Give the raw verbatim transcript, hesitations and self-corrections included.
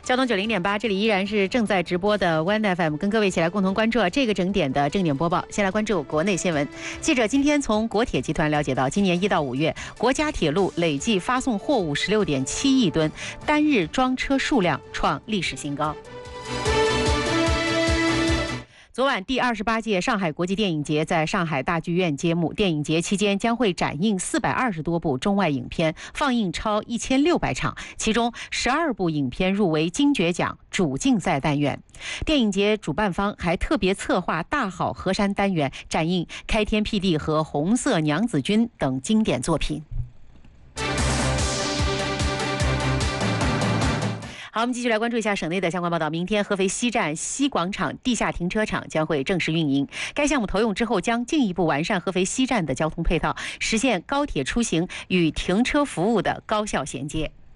交通九零点八，这里依然是正在直播的 One F M， 跟各位一起来共同关注这个整点的正点播报。先来关注国内新闻。记者今天从国铁集团了解到，今年一到五月，国家铁路累计发送货物十六点七亿吨，单日装车数量创历史新高。昨晚，第二十八届上海国际电影节在上海大剧院揭幕。电影节期间将会展映四百二十多部中外影片，放映超一千六百场，其中十二部影片入围金爵奖主竞赛单元。电影节主办方还特别策划大好河山单元，展映《开天辟地》和《红色娘子军》等经典作品。好，我们继续来关注一下省内的相关报道。明天合肥西站西广场地下停车场将会正式运营，该项目投用之后将进一步完善合肥西站的交通配套，实现高铁出行与停车服务的高效衔接。